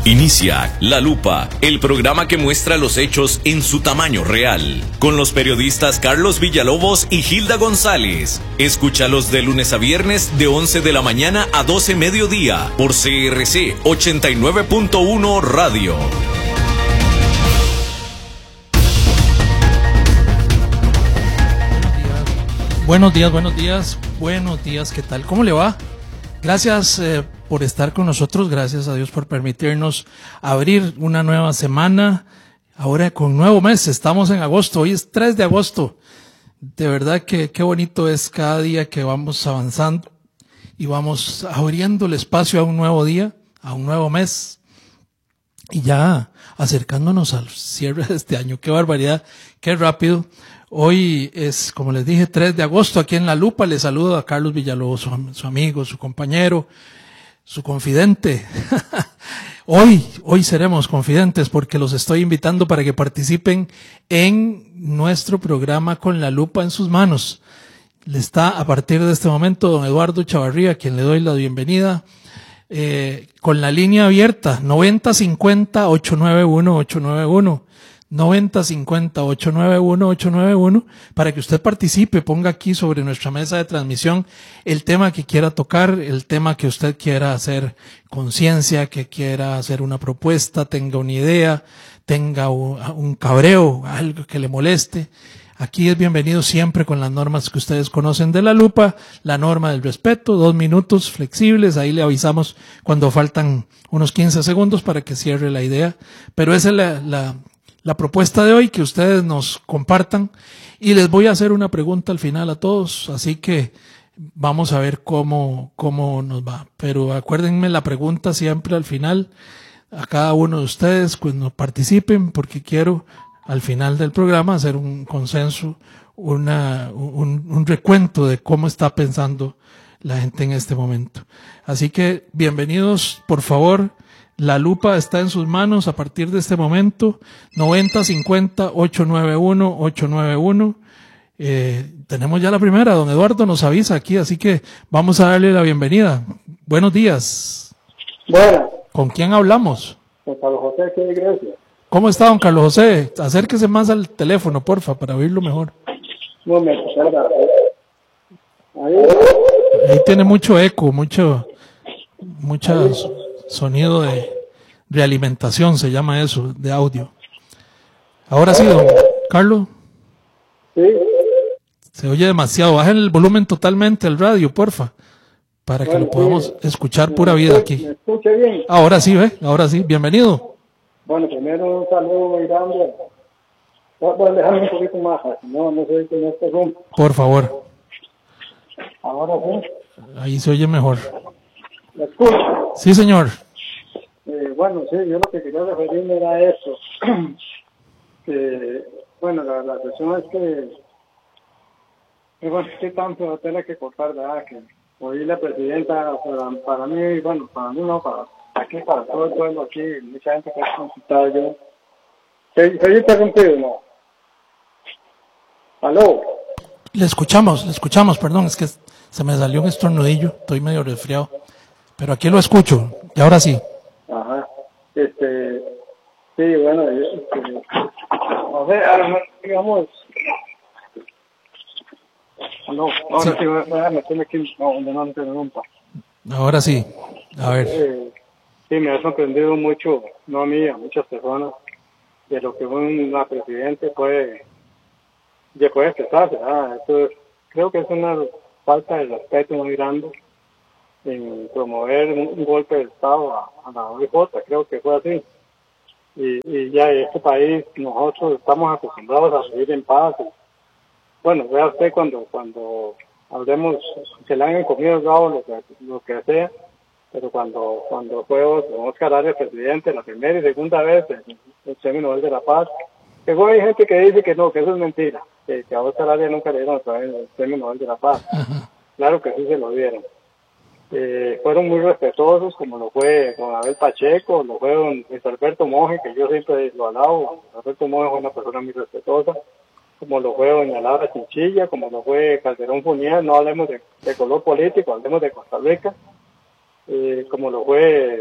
Inicia La Lupa, el programa que muestra los hechos en su tamaño real, con los periodistas Carlos Villalobos y Hilda González. Escúchalos de lunes a viernes de 11 de la mañana a 12 mediodía por CRC 89.1 Radio. Buenos días, ¿qué tal? ¿Cómo le va? Gracias por estar con nosotros, gracias a Dios por permitirnos abrir una nueva semana, ahora con nuevo mes, estamos en agosto, hoy es 3 de agosto, de verdad que qué bonito es cada día que vamos avanzando y vamos abriendo el espacio a un nuevo día, a un nuevo mes y ya acercándonos al cierre de este año, qué barbaridad, qué rápido. Hoy es, como les dije, 3 de agosto, aquí en La Lupa. Les saludo a Carlos Villalobos, su amigo, su compañero, su confidente. Hoy seremos confidentes porque los estoy invitando para que participen en nuestro programa Con La Lupa en sus manos. Le está a partir de este momento don Eduardo Chavarría, a quien le doy la bienvenida, con la línea abierta, 9050-891-891. 9050-891-891 para que usted participe, ponga aquí sobre nuestra mesa de transmisión el tema que quiera tocar, el tema que usted quiera hacer conciencia, que quiera hacer una propuesta, tenga una idea, tenga un cabreo, algo que le moleste. Aquí es bienvenido siempre con las normas que ustedes conocen de La Lupa, la norma del respeto, 2 minutos flexibles, ahí le avisamos cuando faltan unos 15 segundos para que cierre la idea, pero esa es la propuesta de hoy, que ustedes nos compartan, y les voy a hacer una pregunta al final a todos, así que vamos a ver cómo nos va. Pero acuérdenme la pregunta siempre al final, a cada uno de ustedes cuando participen, porque quiero al final del programa hacer un consenso, un recuento de cómo está pensando la gente en este momento. Así que bienvenidos, por favor. La Lupa está en sus manos a partir de este momento, 9050-891-891. Tenemos ya la primera, don Eduardo nos avisa aquí, así que vamos a darle la bienvenida. Buenos días. Bueno. ¿Con quién hablamos? Con Carlos José, aquí de Grecia. ¿Cómo está, don Carlos José? Acérquese más al teléfono, porfa, para oírlo mejor. Un momento, perdón. Ahí tiene mucho eco, mucho sonido de realimentación, se llama eso, de audio. Ahora sí, don Carlos. Sí. Se oye demasiado. Bajen el volumen totalmente al radio, porfa, para que lo podamos escuchar pura vida aquí. ¿Me escucha bien? Ahora sí, ahora sí. Bienvenido. Bueno, primero un saludo muy grande. Voy a dejarme un poquito más, no sé si en este room. Por favor. Ahora sí. Ahí se oye mejor. ¿Me escucha? Sí, señor. Bueno, sí, yo lo que quería referirme era eso. Bueno, la cuestión es que bueno, qué tanto tela que cortar, ¿verdad? Que oí la presidenta, para mí, bueno, para mí no, para todo el pueblo aquí, mucha gente que ha consultado yo. ¿Se interrumpido, no? ¿Aló? Le escuchamos, perdón, es que se me salió un estornudillo, estoy medio resfriado, pero aquí lo escucho, y ahora sí. Ajá, sí, bueno, a ver, digamos, no, ahora sí, voy a meterme aquí, donde no interrumpa. Ahora sí, a ver. Sí, me ha sorprendido mucho, no a mí, a muchas personas, de lo que una presidente puede expresarse, ¿verdad? Creo que es una falta de respeto muy grande en promover un golpe de Estado a la OIJ, creo que fue así. Y ya en este país nosotros estamos acostumbrados a vivir en paz. Bueno, vea usted cuando hablemos, se le han comido el rabo lo que sea, pero cuando fue Oscar Arias presidente la primera y segunda vez el Premio Nobel de la Paz, que hay gente que dice que no, que eso es mentira, que a Oscar Arias nunca le dieron el Premio Nobel de la Paz. Claro que sí se lo dieron. Fueron muy respetuosos, como lo fue don Abel Pacheco, lo fue don Luis Alberto Monge, que yo siempre lo alabo. Alberto Monge fue una persona muy respetuosa, como lo fue doña Laura Chinchilla, como lo fue Calderón Funier. No hablemos de color político, hablemos de Costa Rica. Como lo fue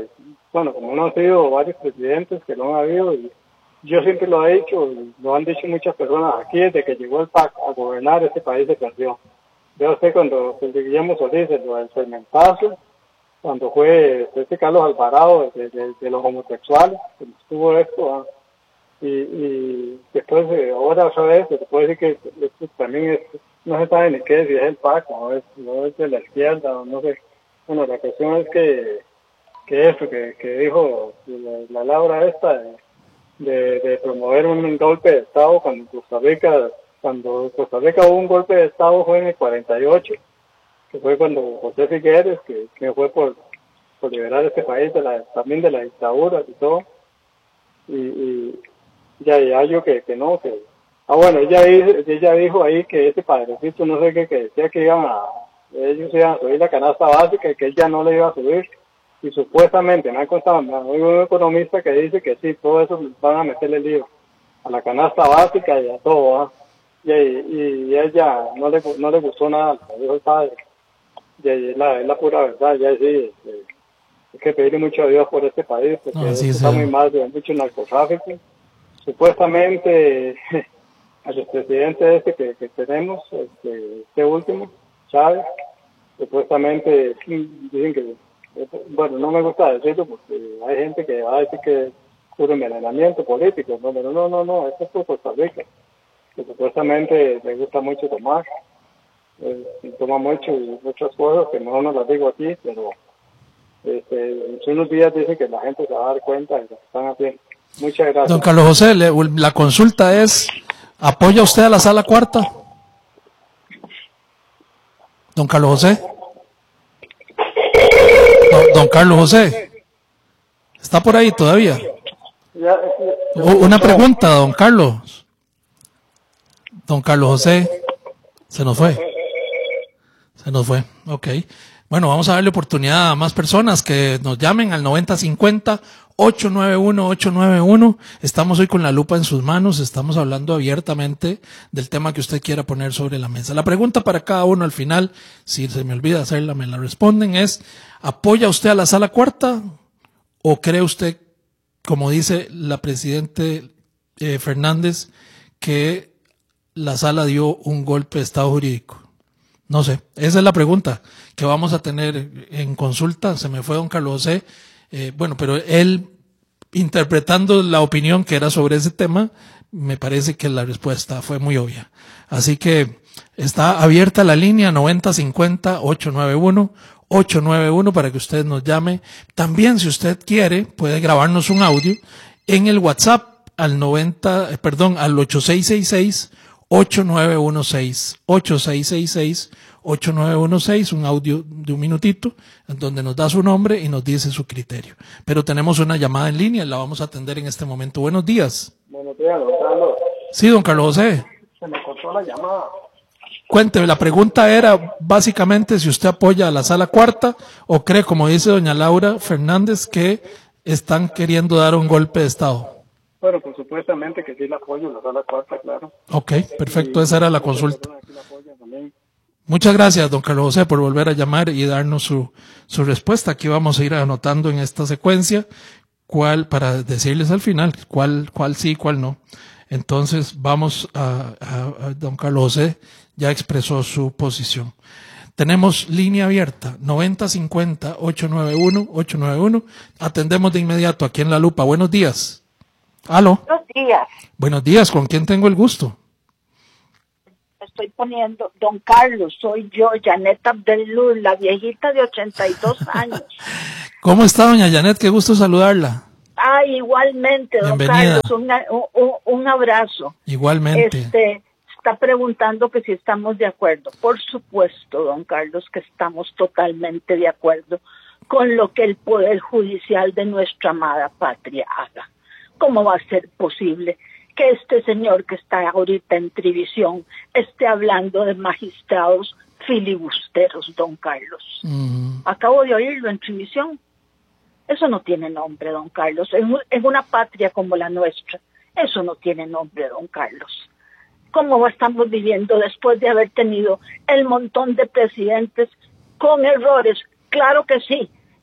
bueno, como no han sido varios presidentes que no han habido, y yo siempre lo he dicho, lo han dicho muchas personas aquí, desde que llegó el PAC a gobernar, este país se perdió. Yo sé cuando Guillermo Solís, lo del cementazo, cuando fue Carlos Alvarado de los homosexuales, que estuvo esto, y después, ahora otra vez, se puede decir que esto también es, no se sabe ni qué, si es el PAC, no es de la izquierda, no sé. Bueno, la cuestión es que eso, que dijo la Laura esta, de promover un golpe de Estado cuando Costa Rica hubo un golpe de Estado fue en el 48, que fue cuando José Figueres, que fue por liberar este país también de la dictadura y todo, y ya yo que no, que bueno, ella dijo ahí que ese padrecito no sé qué, que decía que ellos iban a subir la canasta básica y que ella no le iba a subir, y supuestamente me han contado, hay un economista que dice que sí, todo eso van a meterle lío a la canasta básica y a todo, y ella no le gustó nada, lo dijo el padre, y es la pura verdad, ya sí, hay que pedirle mucho a Dios por este país, porque está muy mal, hay mucho narcotráfico. Supuestamente al presidente que tenemos, este último, Chávez, supuestamente dicen que, bueno, no me gusta decirlo porque hay gente que va a decir que es puro envenenamiento político, pero no, esto es por Costa Rica, que supuestamente le gusta mucho tomar, toma muchas cosas que mejor no las digo aquí, pero en unos días dice que la gente se va a dar cuenta de lo que están haciendo. Muchas gracias. Don Carlos José, la consulta es, ¿apoya usted a la sala cuarta? Don Carlos José. Don Carlos José. ¿Está por ahí todavía? Una pregunta, don Carlos. Don Carlos José. Se nos fue. Ok. Bueno, vamos a darle oportunidad a más personas que nos llamen al 9050-891-891. Estamos hoy con la lupa en sus manos. Estamos hablando abiertamente del tema que usted quiera poner sobre la mesa. La pregunta para cada uno al final, si se me olvida hacerla, me la responden, es: ¿apoya usted a la sala cuarta o cree usted, como dice la presidente Fernández, que la sala dio un golpe de Estado jurídico? No sé, esa es la pregunta que vamos a tener en consulta. Se me fue don Carlos José, bueno, pero él interpretando la opinión que era sobre ese tema, me parece que la respuesta fue muy obvia. Así que está abierta la línea 9050-891-891 para que usted nos llame. También, si usted quiere, puede grabarnos un audio en el WhatsApp al 8616-8916, un audio de un minutito, en donde nos da su nombre y nos dice su criterio. Pero tenemos una llamada en línea, la vamos a atender en este momento. Buenos días. Buenos días, don Carlos. Sí, don Carlos José. Se me cortó la llamada. Cuénteme, la pregunta era básicamente si usted apoya a la sala cuarta o cree, como dice doña Laura Fernández, que están queriendo dar un golpe de Estado. Bueno, pues supuestamente que sí la apoyo, la sala cuarta, claro. Ok, perfecto, esa era la consulta. Muchas gracias, don Carlos José, por volver a llamar y darnos su respuesta. Aquí vamos a ir anotando en esta secuencia para decirles al final cuál sí y cuál no. Entonces vamos a don Carlos José, ya expresó su posición. Tenemos línea abierta, 9050-891-891. Atendemos de inmediato aquí en La Lupa. Buenos días. ¿Aló? Buenos días. Buenos días, ¿con quién tengo el gusto? Estoy poniendo, don Carlos, soy yo, Janet Abdeluz, la viejita de 82 años. ¿Cómo está, doña Janet? Qué gusto saludarla. Igualmente, don Bienvenida. Carlos, un abrazo. Igualmente. Está preguntando que si estamos de acuerdo. Por supuesto, don Carlos, que estamos totalmente de acuerdo con lo que el Poder Judicial de nuestra amada patria haga. ¿Cómo va a ser posible que este señor que está ahorita en Trivisión esté hablando de magistrados filibusteros, don Carlos? Acabo de oírlo en Trivisión. Eso no tiene nombre, don Carlos. En una patria como la nuestra, eso no tiene nombre, don Carlos. ¿Cómo estamos viviendo después de haber tenido el montón de presidentes con errores? Claro que sí.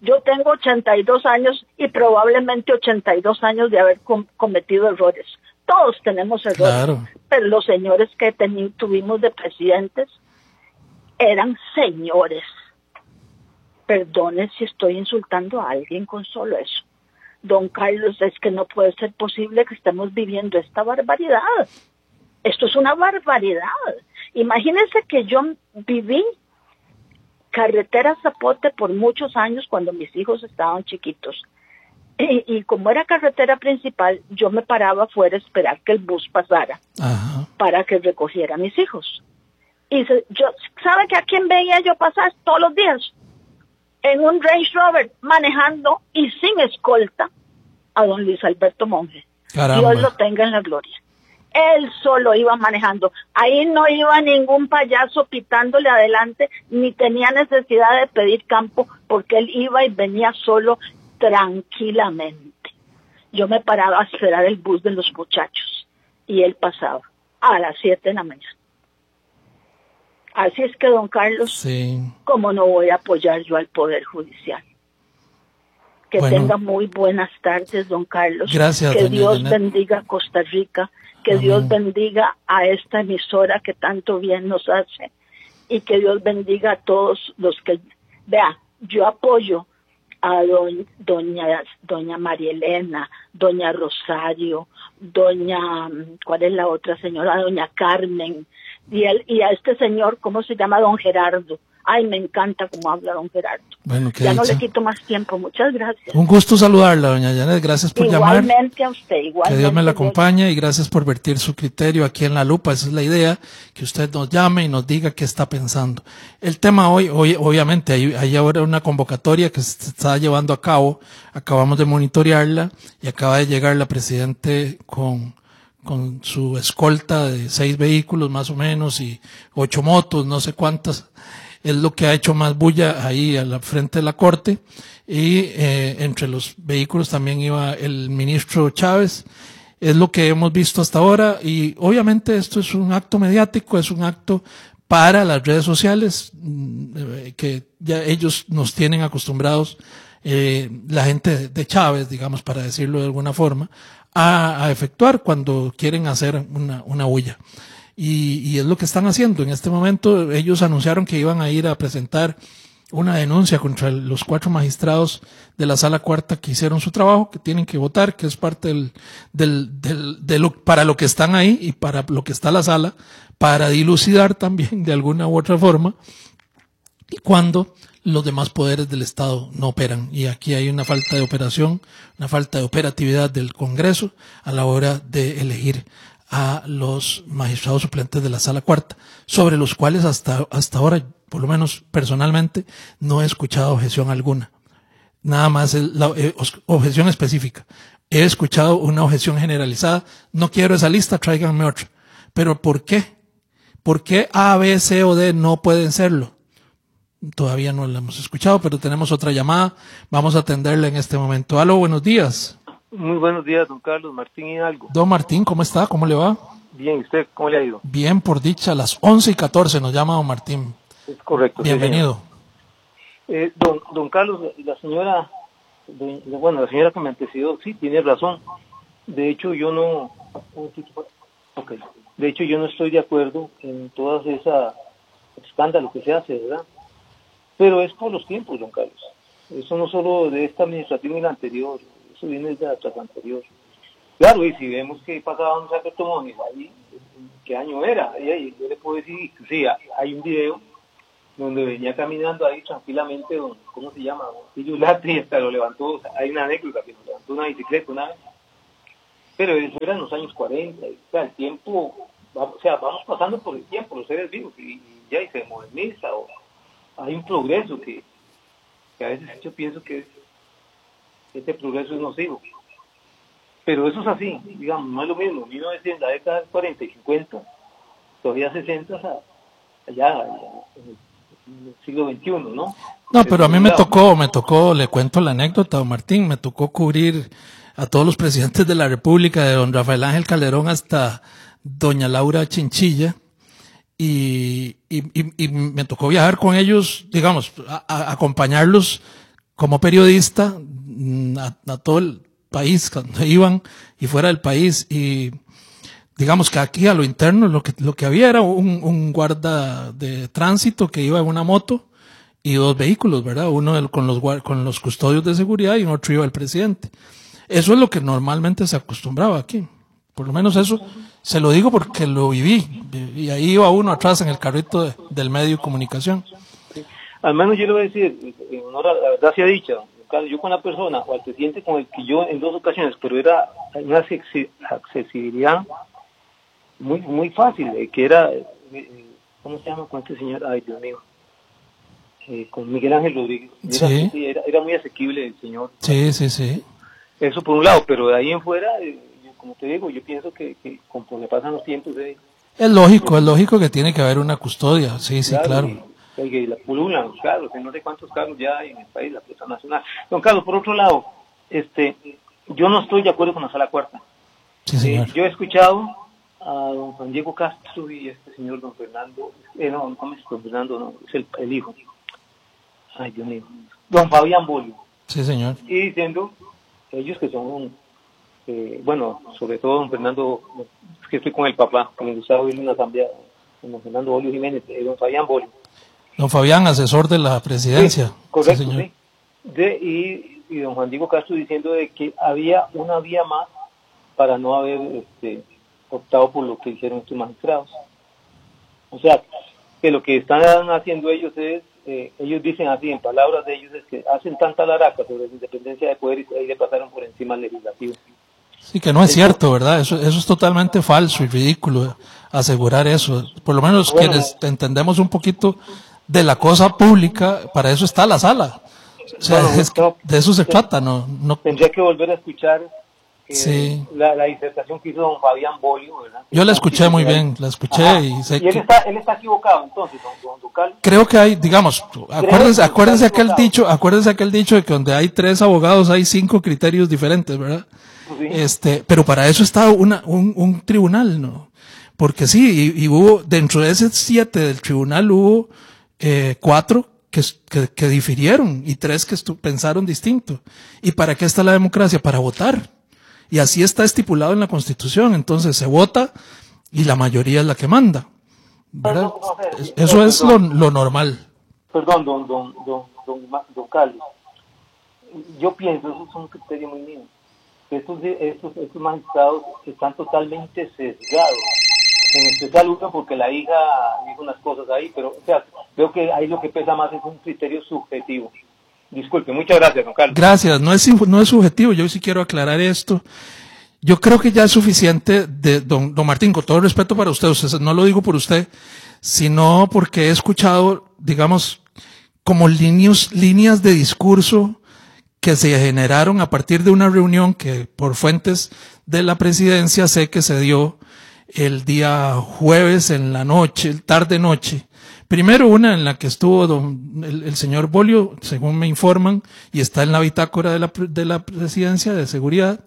Yo tengo 82 años y probablemente 82 años de haber cometido errores. Todos tenemos errores, claro, pero los señores que tuvimos de presidentes eran señores. Perdone si estoy insultando a alguien con solo eso. Don Carlos, es que no puede ser posible que estemos viviendo esta barbaridad. Esto es una barbaridad. Imagínense que yo viví carretera Zapote por muchos años cuando mis hijos estaban chiquitos. Y como era carretera principal, yo me paraba afuera a esperar que el bus pasara. ajá, Para que recogiera a mis hijos. Y ¿sabe que a quién veía yo pasar todos los días? En un Range Rover, manejando y sin escolta, a don Luis Alberto Monge. caramba. Dios lo tenga en la gloria. Él solo iba manejando. Ahí no iba ningún payaso pitándole adelante, ni tenía necesidad de pedir campo, porque él iba y venía solo tranquilamente. Yo me paraba a esperar el bus de los muchachos y él pasaba a las 7 de la mañana. Así es que, don Carlos, Sí. ¿cómo no voy a apoyar yo al Poder Judicial? Que Bueno. tenga muy buenas tardes, don Carlos. Gracias, Que doña Dios Janet. bendiga a Costa Rica, que Amén. Dios bendiga a esta emisora que tanto bien nos hace y que Dios bendiga a todos los que... Vea, yo apoyo a doña María Elena, doña Rosario, ¿cuál es la otra señora? Doña Carmen, y a este señor, ¿cómo se llama? Don Gerardo. Ay, me encanta cómo habla don Gerardo. Bueno, qué Ya no dicha. le quito más tiempo. Muchas gracias. Un gusto saludarla, doña Janet. Gracias por llamar. Igualmente a usted, igualmente. Que Dios me la acompañe y gracias por vertir su criterio aquí en La Lupa. Esa es la idea, que usted nos llame y nos diga qué está pensando. El tema hoy obviamente, hay ahora una convocatoria que se está llevando a cabo. Acabamos de monitorearla y acaba de llegar la presidente con su escolta de 6 vehículos más o menos y 8 motos, no sé cuántas. Es lo que ha hecho más bulla ahí a la frente de la corte. Y entre los vehículos también iba el ministro Chávez. Es lo que hemos visto hasta ahora y obviamente esto es un acto mediático, es un acto para las redes sociales que ya ellos nos tienen acostumbrados, la gente de Chávez, digamos, para decirlo de alguna forma, a efectuar cuando quieren hacer una bulla. Y es lo que están haciendo. En este momento ellos anunciaron que iban a ir a presentar una denuncia contra los 4 magistrados de la Sala Cuarta que hicieron su trabajo, que tienen que votar, que es parte para lo que están ahí y para lo que está la sala, para dilucidar también de alguna u otra forma cuando los demás poderes del Estado no operan. Y aquí hay una falta de operación, una falta de operatividad del Congreso a la hora de elegir a los magistrados suplentes de la Sala Cuarta, sobre los cuales hasta ahora, por lo menos personalmente, no he escuchado objeción alguna. Nada más la objeción específica. He escuchado una objeción generalizada. No quiero esa lista, tráiganme otra. Pero ¿por qué? ¿Por qué A, B, C o D no pueden serlo? Todavía no la hemos escuchado, pero tenemos otra llamada. Vamos a atenderla en este momento. Aló, buenos días. Muy buenos días, don Carlos Martín Hidalgo. Don Martín, ¿cómo está? ¿Cómo le va? Bien, ¿y usted cómo le ha ido? Bien, por dicha, a las 11:14 nos llama don Martín. Es correcto. Bienvenido. Sí, don Carlos, la señora que me antecedió, sí, tiene razón. De hecho, yo no estoy de acuerdo en todas esas escándalos que se hace, ¿verdad? Pero es por los tiempos, don Carlos. Eso no solo de esta administración y la anterior, eso viene de la anterior. Claro, y si vemos que pasaba un Alberto Monge ahí, ¿qué año era? Ahí, yo le puedo decir, sí, hay un video donde venía caminando ahí tranquilamente, ¿cómo se llama? Don Latre, y hasta lo levantó. O sea, hay una anécdota que nos levantó una bicicleta una vez. Pero eso era en los años 40. O sea, el tiempo, vamos pasando por el tiempo, los seres vivos, y se moderniza, o hay un progreso que a veces yo pienso que este progreso es nocivo. Pero eso es así, digamos, no es lo mismo. 1900, la década del 40 y 50, todavía 60, allá en el siglo XXI, ¿no? No, pero a mí me tocó, le cuento la anécdota, don Martín, me tocó cubrir a todos los presidentes de la República, de don Rafael Ángel Calderón hasta doña Laura Chinchilla, y me tocó viajar con ellos, digamos, a acompañarlos como periodista a todo el país cuando iban y fuera del país, y digamos que aquí a lo interno lo que había era un guarda de tránsito que iba en una moto y 2 vehículos, ¿verdad? Uno con los custodios de seguridad y en otro iba el presidente. Eso es lo que normalmente se acostumbraba aquí. Por lo menos eso se lo digo porque lo viví. Y ahí iba uno atrás en el carrito del medio de comunicación. Al menos yo le voy a decir, en honor a la verdad sea dicha, yo con la persona o al presidente con el que yo en 2 ocasiones, pero era una accesibilidad muy muy fácil, que era, ¿cómo se llama con este señor? Ay, Dios mío. Con Miguel Ángel Rodríguez. Era muy asequible el señor. Sí. Eso por un lado, pero de ahí en fuera, como te digo, yo pienso que conforme pasan los tiempos... es lógico que tiene que haber una custodia, sí, claro. Y la pululan los carros, no sé cuántos carros ya hay en el país, la Policía Nacional. Don Carlos, por otro lado, yo no estoy de acuerdo con la Sala Cuarta. Sí, señor. Yo he escuchado a don Juan Diego Castro y este señor don Fernando, no, ¿cómo es don Fernando? No, es el hijo. Ay, Dios mío. Don Fabián Bolio. Sí, señor. Y diciendo, ellos que son, bueno, sobre todo don Fernando, es que estoy con el papá, como me gustaba oír en una asamblea, don Fernando Bolio Jiménez, don Fabián Bolio. Don Fabián, asesor de la presidencia. Sí, correcto, sí, señor. Sí. Y don Juan Diego Castro diciendo de que había una vía más para no haber optado por lo que hicieron estos magistrados. O sea, que lo que están haciendo ellos es, ellos dicen así, en palabras de ellos, es que hacen tanta laraca sobre la independencia de poder y ahí le pasaron por encima al legislativo. Sí, que no es cierto, ¿verdad? Eso es totalmente falso y ridículo asegurar eso. Por lo menos quienes entendemos un poquito de la cosa pública, para eso está la sala. O sea, de eso se trata, no. Tendría que volver a escuchar sí. la disertación que hizo don Fabián Bolio, ¿verdad? Yo la escuché muy bien, la escuché. Ajá. Y sé y él está equivocado, entonces, don Carlos. Creo que hay, digamos, acuérdense aquel dicho de que donde hay 3 abogados hay 5 criterios diferentes, ¿verdad? Sí. Pero para eso está un tribunal, ¿no? Porque sí, y hubo, dentro de ese 7 del tribunal hubo 4 que difirieron y 3 que pensaron distinto. ¿Y para qué está la democracia? Para votar. Y así está estipulado en la Constitución. Entonces se vota y la mayoría es la que manda, ¿verdad? Eso es lo normal. Perdón, don Carlos. Yo pienso, eso es un criterio muy mío. Estos magistrados están totalmente sesgados. En especial uno porque la hija dijo unas cosas ahí, pero o sea, veo que ahí lo que pesa más es un criterio subjetivo. Disculpe, muchas gracias, don Carlos. Gracias, no es subjetivo, yo sí quiero aclarar esto. Yo creo que ya es suficiente de don Martín, con todo el respeto para usted, no lo digo por usted, sino porque he escuchado, digamos, como líneas de discurso que se generaron a partir de una reunión que por fuentes de la presidencia sé que se dio el día jueves en la noche, tarde-noche. Primero una en la que estuvo el señor Bolio, según me informan, y está en la bitácora de la presidencia de seguridad,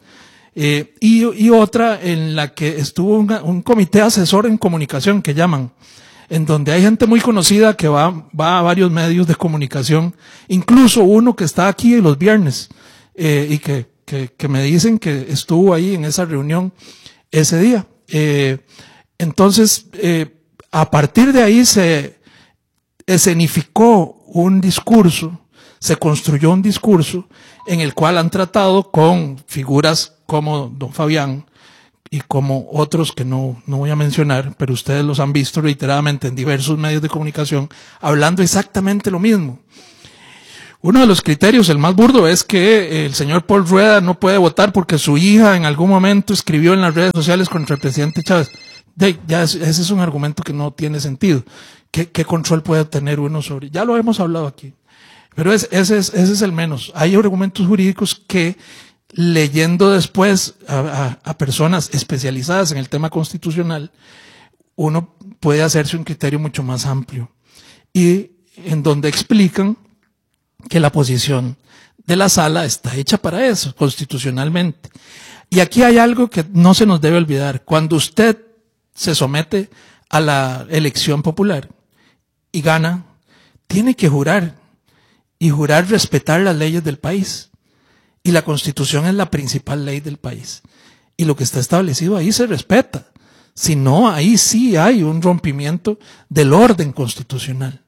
y otra en la que estuvo un comité asesor en comunicación que llaman, en donde hay gente muy conocida que va a varios medios de comunicación, incluso uno que está aquí los viernes, y que me dicen que estuvo ahí en esa reunión ese día. Entonces, a partir de ahí se escenificó un discurso, se construyó un discurso en el cual han tratado con figuras como don Fabián y como otros que no voy a mencionar, pero ustedes los han visto reiteradamente en diversos medios de comunicación, hablando exactamente lo mismo. Uno de los criterios, el más burdo, es que el señor Paul Rueda no puede votar porque su hija en algún momento escribió en las redes sociales contra el presidente Chávez. Ese es un argumento que no tiene sentido. ¿Qué control puede tener uno sobre? Ya lo hemos hablado aquí. Pero ese es el menos. Hay argumentos jurídicos que, leyendo después a personas especializadas en el tema constitucional, uno puede hacerse un criterio mucho más amplio. Y en donde explican que la posición de la sala está hecha para eso, constitucionalmente. Y aquí hay algo que no se nos debe olvidar. Cuando usted se somete a la elección popular y gana, tiene que jurar. y jurar respetar las leyes del país. Y la Constitución es la principal ley del país. Y lo que está establecido ahí se respeta. Si no, ahí sí hay un rompimiento del orden constitucional.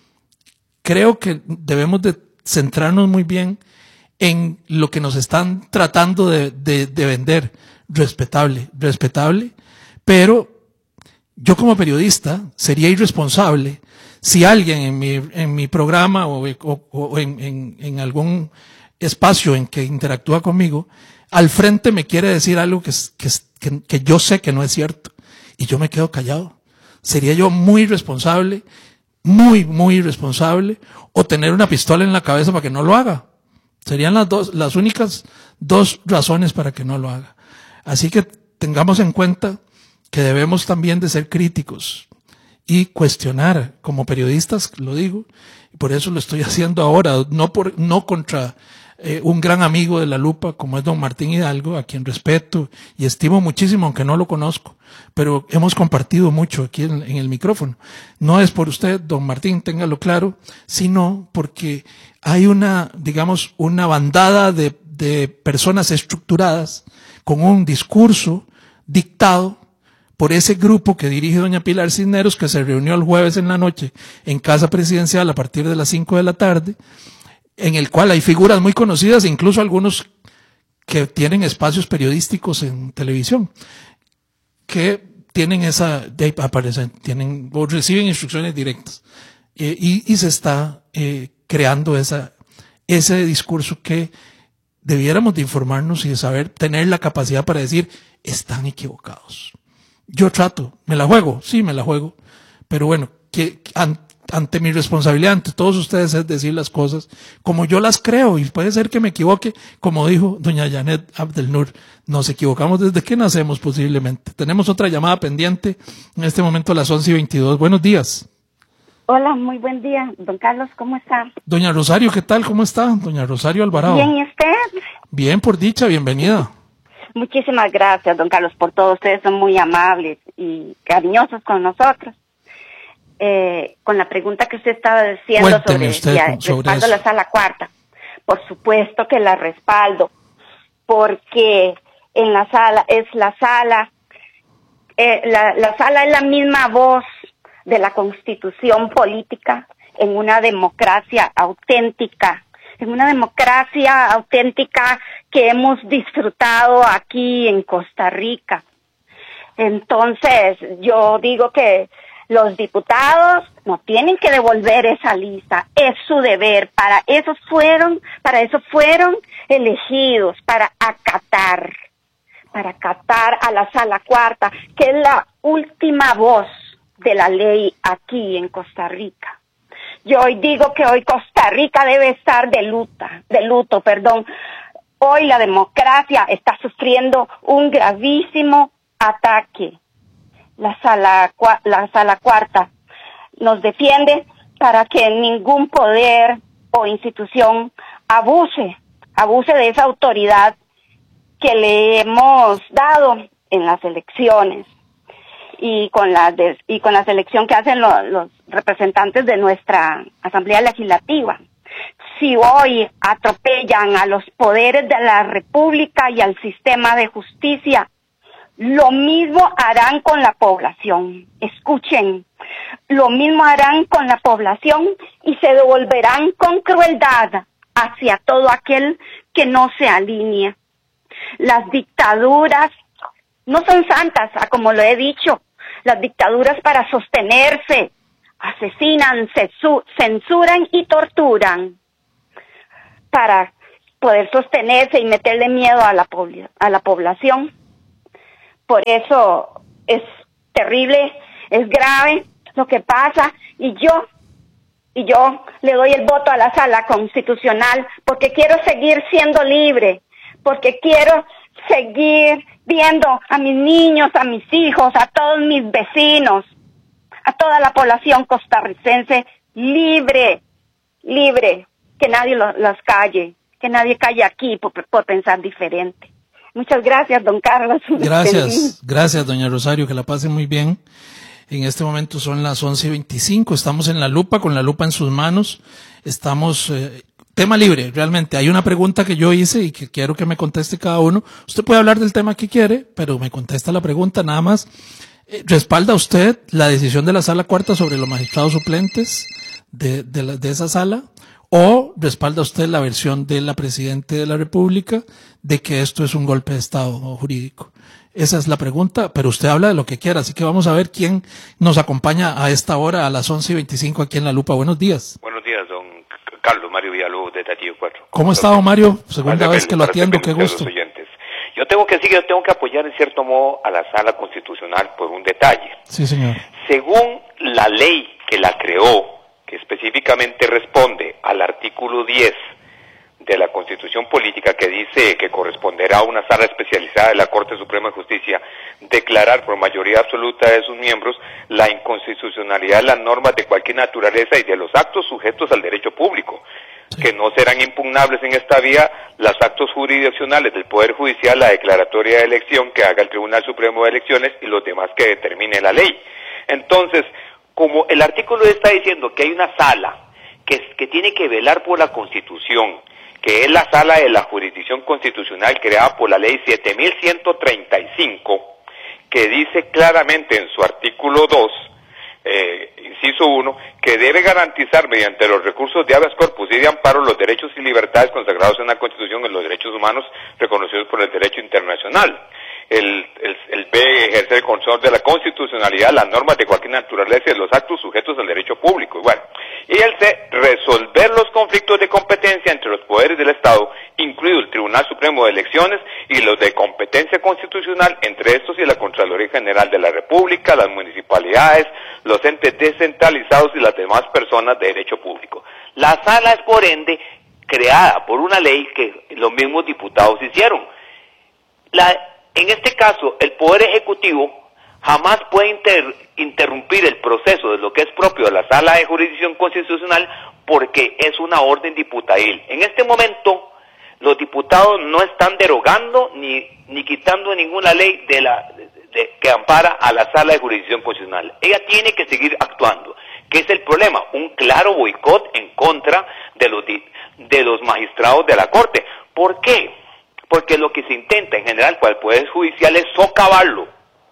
Creo que debemos de centrarnos muy bien en lo que nos están tratando de vender. Respetable, pero yo como periodista sería irresponsable si alguien en mi programa o en algún espacio en que interactúa conmigo, al frente me quiere decir algo que yo sé que no es cierto y yo me quedo callado. Sería yo muy irresponsable, muy irresponsable, o tener una pistola en la cabeza para que no lo haga. Serían las únicas dos razones para que no lo haga. Así que tengamos en cuenta que debemos también de ser críticos y cuestionar como periodistas, lo digo, y por eso lo estoy haciendo ahora, no contra un gran amigo de La Lupa como es don Martín Hidalgo, a quien respeto y estimo muchísimo, aunque no lo conozco, pero hemos compartido mucho aquí en el micrófono. No es por usted, don Martín, téngalo claro, sino porque hay una bandada de personas estructuradas con un discurso dictado por ese grupo que dirige doña Pilar Cisneros, que se reunió el jueves en la noche en Casa Presidencial a partir de las 5 de la tarde, en el cual hay figuras muy conocidas, incluso algunos que tienen espacios periodísticos en televisión, que tienen aparecen, o reciben instrucciones directas, y se está creando ese discurso que debiéramos de informarnos y de saber tener la capacidad para decir, están equivocados. Yo me la juego, pero bueno, ante mi responsabilidad, ante todos ustedes, es decir las cosas como yo las creo, y puede ser que me equivoque, como dijo doña Janet Abdelnur, nos equivocamos desde que nacemos posiblemente. Tenemos otra llamada pendiente, en este momento a las 11:22. Buenos días. Hola, muy buen día, don Carlos, ¿cómo está? Doña Rosario, ¿qué tal? ¿Cómo está? Doña Rosario Alvarado. Bien, ¿y usted? Bien, por dicha, bienvenida. Muchísimas gracias, don Carlos, por todo. Ustedes son muy amables y cariñosos con nosotros. Con la pregunta que usted estaba diciendo sobre respaldo a la sala cuarta. Por supuesto que la respaldo, porque en la sala la sala es la misma voz de la Constitución política en una democracia auténtica, que hemos disfrutado aquí en Costa Rica. Entonces, yo digo que los diputados no tienen que devolver esa lista, es su deber, para eso fueron elegidos, para acatar a la sala cuarta, que es la última voz de la ley aquí en Costa Rica. Yo hoy digo que hoy Costa Rica debe estar de luto. Hoy la democracia está sufriendo un gravísimo ataque. La sala cuarta nos defiende para que ningún poder o institución abuse de esa autoridad que le hemos dado en las elecciones y con la selección que hacen los representantes de nuestra Asamblea Legislativa. Si hoy atropellan a los poderes de la República y al sistema de justicia, lo mismo harán con la población. Escuchen, lo mismo harán con la población y se devolverán con crueldad hacia todo aquel que no se alinea. Las dictaduras no son santas, como lo he dicho. Las dictaduras, para sostenerse, asesinan, censuran y torturan para poder sostenerse y meterle miedo a la población. Por eso es terrible, es grave lo que pasa, y yo le doy el voto a la sala constitucional porque quiero seguir siendo libre, porque quiero seguir viendo a mis niños, a mis hijos, a todos mis vecinos, a toda la población costarricense libre, que nadie los calle, que nadie calle aquí por pensar diferente. Muchas gracias, don Carlos. Gracias, doña Rosario, que la pase muy bien. En este momento son las 11:25. Estamos en La Lupa, con La Lupa en sus manos. Estamos, tema libre, realmente. Hay una pregunta que yo hice y que quiero que me conteste cada uno. Usted puede hablar del tema que quiere, pero me contesta la pregunta nada más. ¿Respalda usted la decisión de la Sala Cuarta sobre los magistrados suplentes de esa sala? ¿O respalda usted la versión de la Presidenta de la República de que esto es un golpe de Estado jurídico? Esa es la pregunta, pero usted habla de lo que quiera, así que vamos a ver quién nos acompaña a esta hora, a las 11:25 aquí en La Lupa. Buenos días. Buenos días, don Carlos Mario Villalobos de Tatillo 4. ¿Cómo está, don Mario? Segunda vez que lo atiendo, qué gusto. Yo tengo que apoyar en cierto modo a la Sala Constitucional por un detalle. Sí, señor. Según la ley que la creó, que específicamente responde al artículo 10 de la Constitución Política, que dice que corresponderá a una sala especializada de la Corte Suprema de Justicia declarar por mayoría absoluta de sus miembros la inconstitucionalidad de las normas de cualquier naturaleza y de los actos sujetos al derecho público, que no serán impugnables en esta vía los actos jurisdiccionales del Poder Judicial, la declaratoria de elección que haga el Tribunal Supremo de Elecciones y los demás que determine la ley. Entonces, como el artículo está diciendo que hay una sala que tiene que velar por la Constitución, que es la sala de la jurisdicción constitucional creada por la ley 7135, que dice claramente en su artículo 2, inciso 1, que debe garantizar mediante los recursos de habeas corpus y de amparo los derechos y libertades consagrados en la Constitución y los derechos humanos reconocidos por el derecho internacional. El B, ejercer el control de la constitucionalidad, las normas de cualquier naturaleza y los actos sujetos al derecho público. Y el C, resolver los conflictos de competencia entre los poderes del Estado, incluido el Tribunal Supremo de Elecciones y los de competencia constitucional, entre estos y la Contraloría General de la República, las municipalidades, los entes descentralizados y las demás personas de derecho público. La sala es, por ende, creada por una ley que los mismos diputados hicieron. En este caso, el Poder Ejecutivo jamás puede interrumpir el proceso de lo que es propio de la Sala de Jurisdicción Constitucional porque es una orden diputail. En este momento, los diputados no están derogando ni quitando ninguna ley que ampara a la Sala de Jurisdicción Constitucional. Ella tiene que seguir actuando. ¿Qué es el problema? Un claro boicot en contra de los magistrados de la Corte. ¿Por qué? Porque lo que se intenta en general para el Poder Judicial es socavarlo.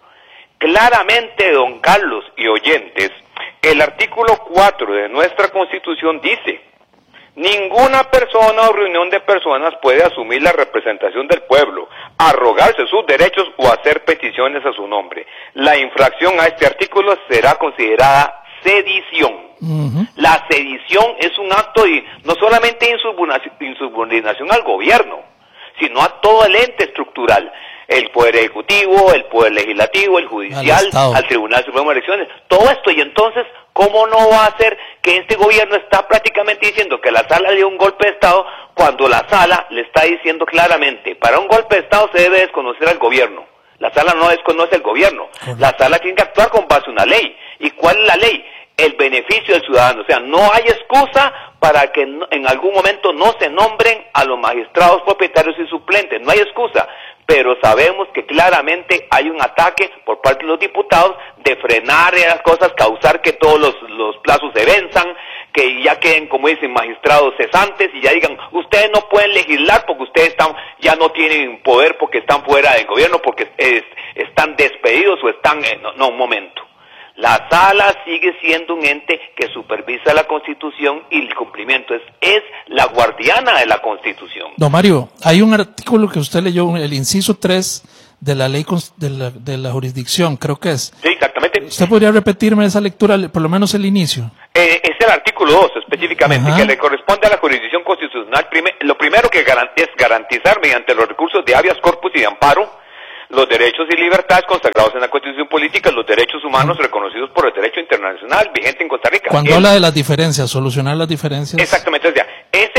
Claramente, don Carlos y oyentes, el artículo 4 de nuestra Constitución dice: ninguna persona o reunión de personas puede asumir la representación del pueblo, arrogarse sus derechos o hacer peticiones a su nombre. La infracción a este artículo será considerada sedición. La sedición es un acto no solamente de insubordinación al gobierno, sino a todo el ente estructural, el Poder Ejecutivo, el Poder Legislativo, el Judicial, al Tribunal Supremo de Elecciones, todo esto. Y entonces, ¿cómo no va a ser que este gobierno está prácticamente diciendo que la sala dio un golpe de Estado cuando la sala le está diciendo claramente, para un golpe de Estado se debe desconocer al gobierno? La sala no desconoce al gobierno, la sala tiene que actuar con base a una ley. ¿Y cuál es la ley? El beneficio del ciudadano. O sea, no hay excusa para que en algún momento no se nombren a los magistrados propietarios y suplentes, no hay excusa, pero sabemos que claramente hay un ataque por parte de los diputados de frenar esas cosas, causar que todos los plazos se venzan, que ya queden, como dicen, magistrados cesantes y ya digan, ustedes no pueden legislar porque ustedes ya no tienen poder porque están fuera del gobierno, porque están despedidos o están... No, un momento. La sala sigue siendo un ente que supervisa la Constitución y el cumplimiento es la guardiana de la Constitución. Don Mario, hay un artículo que usted leyó, el inciso 3 de la ley de la jurisdicción, creo que es. Sí, exactamente. ¿Usted podría repetirme esa lectura, por lo menos el inicio? Es el artículo 2 específicamente, que le corresponde a la jurisdicción constitucional. Lo primero que es garantizar mediante los recursos de habeas corpus y de amparo los derechos y libertades consagrados en la Constitución Política, los derechos humanos reconocidos por el derecho internacional vigente en Costa Rica. Cuando habla de las diferencias, solucionar las diferencias. Exactamente, o sea,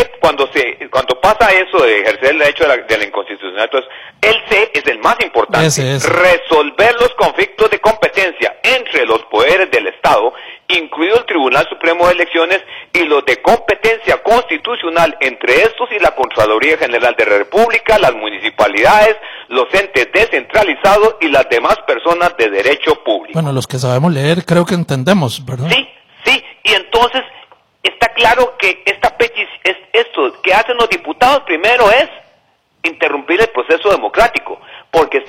cuando pasa eso de ejercer el derecho de la inconstitucionalidad, entonces, el C es el más importante, resolver los conflictos de competencia entre los poderes del Estado, incluido el Tribunal Supremo de Elecciones y los de competencia constitucional, entre estos y la Contraloría General de la República, las municipalidades, los entes descentralizados y las demás personas de derecho público. Bueno, los que sabemos leer creo que entendemos, ¿verdad? Sí, y entonces está claro que esto que hacen los diputados primero es interrumpir el proceso democrático, porque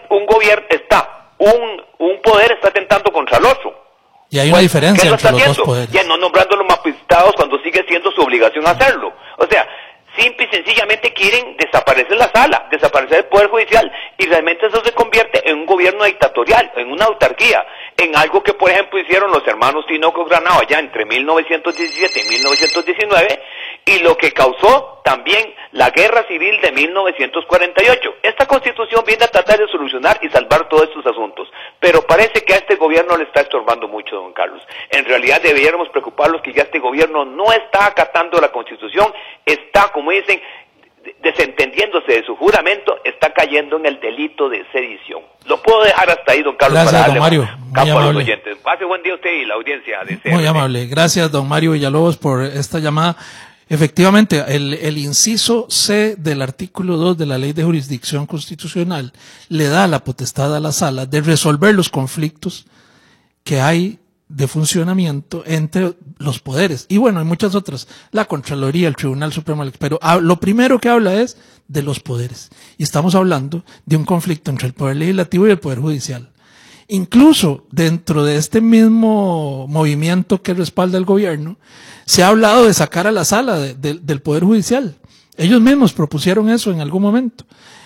un poder está atentando contra el otro. Y hay una diferencia entre los dos poderes. Ya no nombrando los magistrados cuando sigue siendo su obligación hacerlo. O sea, simple y sencillamente quieren desaparecer la sala, desaparecer el Poder Judicial, y realmente eso se convierte en un gobierno dictatorial, en una autarquía, en algo que, por ejemplo, hicieron los hermanos Tinoco Granado allá entre 1917 y 1919, y lo que causó también la Guerra Civil de 1948. Esta Constitución viene a tratar de solucionar y salvar todos estos asuntos, pero parece que a este gobierno le está estorbando mucho, don Carlos. En realidad deberíamos preocuparnos que ya este gobierno no está acatando la Constitución, está, como dicen, desentendiéndose de su juramento, está cayendo en el delito de sedición. Lo puedo dejar hasta ahí, don Carlos. Gracias, don Mario. Campo a los oyentes. Pase buen día usted y la audiencia de CRC. Muy amable. Gracias, don Mario Villalobos, por esta llamada. Efectivamente, el inciso C del artículo 2 de la Ley de Jurisdicción Constitucional le da la potestad a la Sala de resolver los conflictos que hay de funcionamiento entre los poderes. Y bueno, hay muchas otras, la Contraloría, el Tribunal Supremo, pero lo primero que habla es de los poderes. Y estamos hablando de un conflicto entre el Poder Legislativo y el Poder Judicial. Incluso dentro de este mismo movimiento que respalda el gobierno, se ha hablado de sacar a la Sala del Poder Judicial. Ellos mismos propusieron eso en algún momento.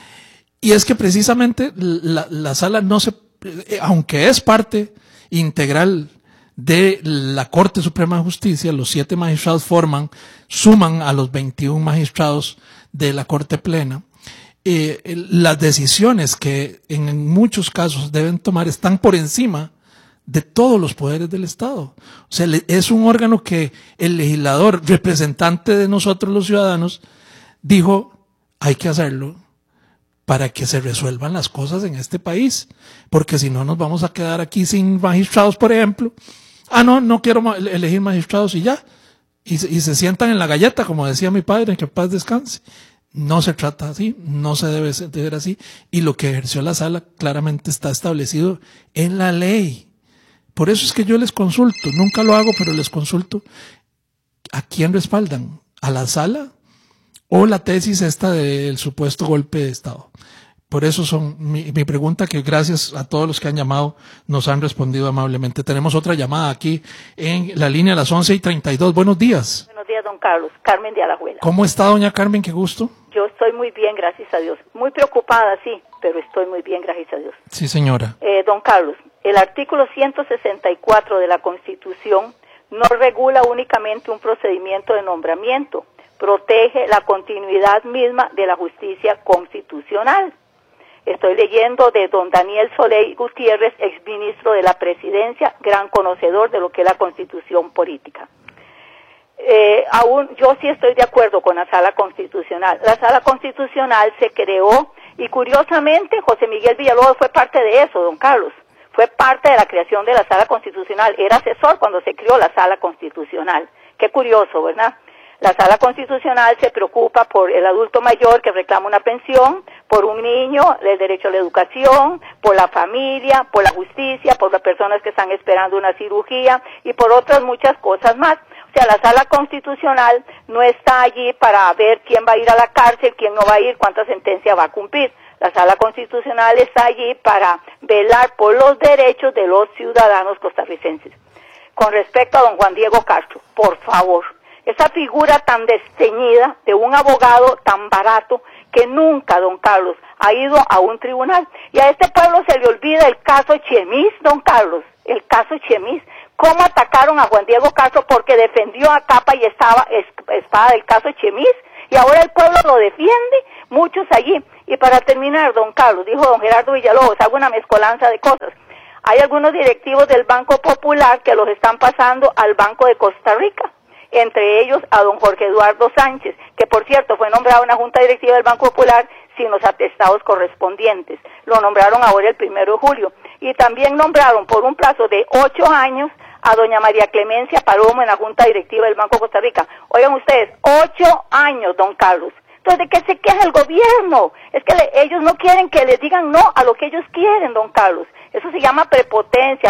Y es que precisamente la Sala aunque es parte integral de la Corte Suprema de Justicia, los 7 magistrados suman a los 21 magistrados de la Corte Plena. Las decisiones que en muchos casos deben tomar están por encima de todos los poderes del Estado. O sea, es un órgano que el legislador, representante de nosotros los ciudadanos, dijo, hay que hacerlo para que se resuelvan las cosas en este país, porque si no nos vamos a quedar aquí sin magistrados, por ejemplo. No quiero elegir magistrados y ya. Y se sientan en la galleta, como decía mi padre, que paz descanse. No se trata así, no se debe ser así. Y lo que ejerció la Sala claramente está establecido en la ley. Por eso es que yo les consulto, nunca lo hago, pero les consulto a quién respaldan, a la Sala o la tesis esta del supuesto golpe de Estado. Por eso mi pregunta, que gracias a todos los que han llamado nos han respondido amablemente. Tenemos otra llamada aquí en la línea a las 11:32. Buenos días. Buenos días, don Carlos. Carmen de Alajuela. ¿Cómo está, doña Carmen? Qué gusto. Yo estoy muy bien, gracias a Dios. Muy preocupada, sí, pero estoy muy bien, gracias a Dios. Sí, señora. Don Carlos, el artículo 164 de la Constitución no regula únicamente un procedimiento de nombramiento, protege la continuidad misma de la justicia constitucional. Estoy leyendo de don Daniel Soleil Gutiérrez, exministro de la Presidencia, gran conocedor de lo que es la Constitución política. Yo sí estoy de acuerdo con la Sala Constitucional. La Sala Constitucional se creó y curiosamente José Miguel Villalobos fue parte de eso, don Carlos. Fue parte de la creación de la Sala Constitucional. Era asesor cuando se creó la Sala Constitucional. Qué curioso, ¿verdad? La Sala Constitucional se preocupa por el adulto mayor que reclama una pensión, por un niño, el derecho a la educación, por la familia, por la justicia, por las personas que están esperando una cirugía y por otras muchas cosas más. O sea, la Sala Constitucional no está allí para ver quién va a ir a la cárcel, quién no va a ir, cuánta sentencia va a cumplir. La Sala Constitucional está allí para velar por los derechos de los ciudadanos costarricenses. Con respecto a don Juan Diego Castro, por favor, esa figura tan desteñida de un abogado tan barato que nunca, don Carlos, ha ido a un tribunal. Y a este pueblo se le olvida el caso Chemis, don Carlos, el caso Chemis. ¿Cómo atacaron a Juan Diego Castro porque defendió a capa y espada del caso Chemis? Y ahora el pueblo lo defiende, muchos allí. Y para terminar, don Carlos, dijo don Gerardo Villalobos, hago una mezcolanza de cosas. Hay algunos directivos del Banco Popular que los están pasando al Banco de Costa Rica, entre ellos a don Jorge Eduardo Sánchez, que por cierto fue nombrado en la Junta Directiva del Banco Popular sin los atestados correspondientes. Lo nombraron ahora el 1 de julio. Y también nombraron por un plazo de 8 años a doña María Clemencia Palomo en la Junta Directiva del Banco de Costa Rica. Oigan ustedes, 8 años, don Carlos. Entonces, ¿de qué se queja el gobierno? Es que ellos no quieren que les digan no a lo que ellos quieren, don Carlos. Eso se llama prepotencia,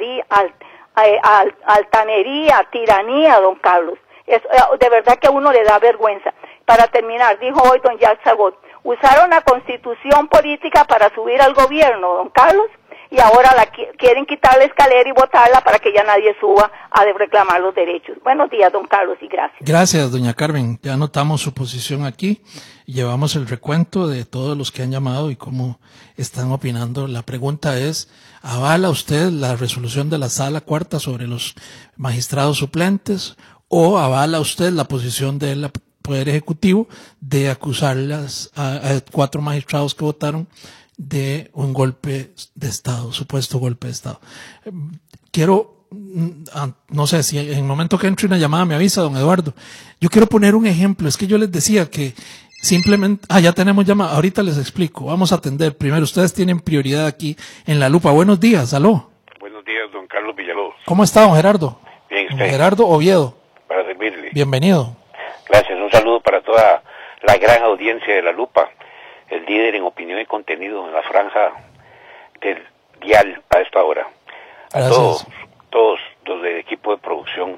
altanería, tiranía, don Carlos. De verdad que a uno le da vergüenza. Para terminar, dijo hoy don Jacques Sagot, usaron la constitución política para subir al gobierno, don Carlos, y ahora quieren quitar la escalera y botarla para que ya nadie suba a reclamar los derechos. Buenos días, don Carlos, y gracias. Gracias, doña Carmen. Ya anotamos su posición aquí y llevamos el recuento de todos los que han llamado y cómo están opinando. La pregunta es, ¿avala usted la resolución de la Sala Cuarta sobre los magistrados suplentes o avala usted la posición del Poder Ejecutivo de acusarlas a 4 magistrados que votaron de un golpe de Estado, supuesto golpe de Estado? Quiero, no sé si en el momento que entre una llamada me avisa, don Eduardo. Yo quiero poner un ejemplo. Es que yo les decía que simplemente, ya tenemos llamada. Ahorita les explico. Vamos a atender. Primero, ustedes tienen prioridad aquí en La Lupa. Buenos días, aló. Buenos días, don Carlos Villalobos. ¿Cómo está, don Gerardo? Bien, usted. Don Gerardo Oviedo. Para servirle. Bienvenido. Gracias. Un saludo para toda la gran audiencia de La Lupa, el líder en opinión y contenido en la franja del dial a esta hora. A Gracias. todos los del equipo de producción.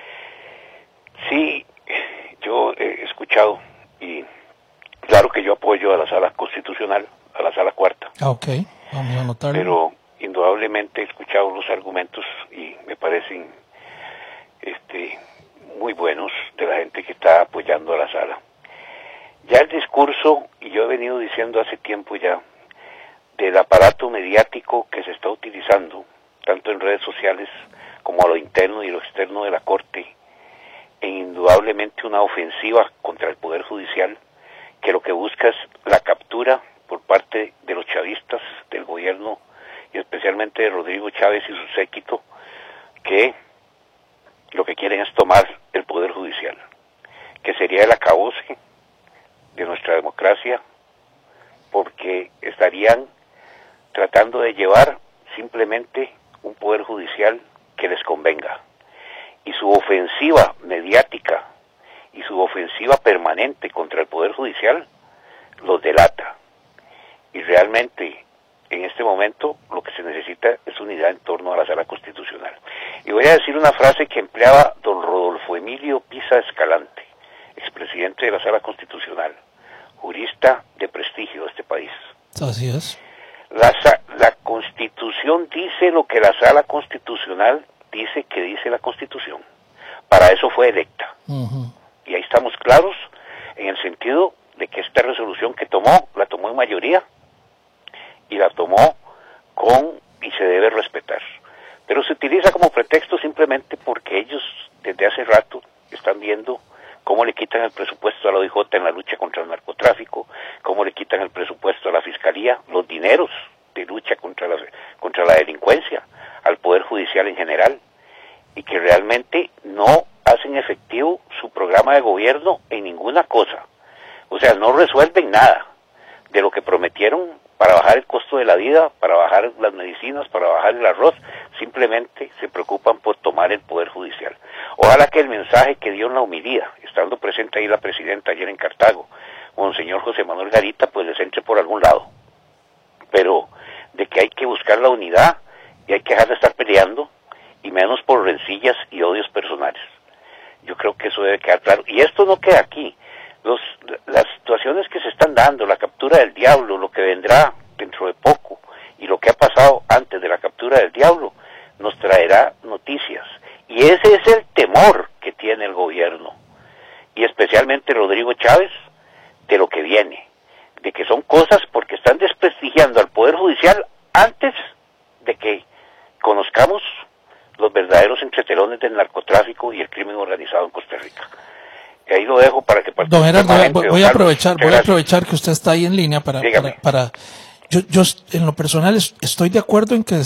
Sí, yo he escuchado y claro que yo apoyo a la Sala Constitucional, a la Sala Cuarta. Ok, vamos a anotarlo. Pero indudablemente he escuchado los argumentos y me parecen muy buenos de la gente que está apoyando a la Sala. Ya el discurso, y yo he venido diciendo hace tiempo ya, del aparato mediático que se está utilizando, tanto en redes sociales como a lo interno y lo externo de la Corte, e indudablemente una ofensiva contra el Poder Judicial, que lo que busca es la captura por parte de los chavistas, del gobierno, y especialmente de Rodrigo Chávez y su séquito, que lo que quieren es tomar el Poder Judicial, que sería el acabose de nuestra democracia, porque estarían tratando de llevar simplemente un Poder Judicial que les convenga. Y su ofensiva mediática y su ofensiva permanente contra el Poder Judicial los delata. Y realmente, en este momento, lo que se necesita es unidad en torno a la Sala Constitucional. Y voy a decir una frase que empleaba don Rodolfo Emilio Pisa Escalante, expresidente de la Sala Constitucional, jurista de prestigio de este país. Así es. La Constitución dice lo que la Sala Constitucional dice que dice la Constitución. Para eso fue electa. Uh-huh. Y ahí estamos claros en el sentido de que esta resolución que tomó, la tomó en mayoría y la tomó y se debe respetar. Pero se utiliza como pretexto simplemente porque ellos desde hace rato están viendo cómo le quitan el presupuesto a la OIJ en la lucha contra el narcotráfico, cómo le quitan el presupuesto a la Fiscalía, los dineros de lucha contra la delincuencia, al Poder Judicial en general, y que realmente no hacen efectivo su programa de gobierno en ninguna cosa. O sea, no resuelven nada de lo que prometieron para bajar el costo de la vida, para bajar las medicinas, para bajar el arroz. Simplemente se preocupan por tomar el Poder Judicial. Ojalá que el mensaje que dio en la homilía, estando presente ahí la presidenta ayer en Cartago, monseñor José Manuel Garita, pues les entre por algún lado. Pero de que hay que buscar la unidad y hay que dejar de estar peleando, y menos por rencillas y odios personales. Yo creo que eso debe quedar claro. Y esto no queda aquí. Las situaciones que se están dando, la captura del diablo, lo que vendrá dentro de poco, y lo que ha pasado antes de la captura del diablo, nos traerá noticias. Y ese es el temor que tiene el gobierno, y especialmente Rodrigo Chávez, de lo que viene, de que son cosas porque están desprestigiando al Poder Judicial antes de que conozcamos los verdaderos entretelones del narcotráfico y el crimen organizado en Costa Rica. Y ahí lo dejo para que Don Gerardo, voy a aprovechar que usted está ahí en línea para yo en lo personal estoy de acuerdo en que